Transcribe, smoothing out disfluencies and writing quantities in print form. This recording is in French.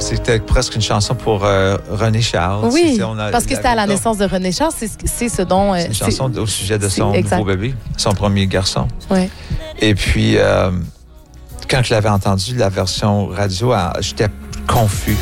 C'était presque une chanson pour René Charles. Oui, parce que c'était à la naissance de René Charles. C'est ce dont... c'est une chanson au sujet de son nouveau bébé, son premier garçon. Oui. Et puis, quand je l'avais entendu, la version radio, j'étais confus.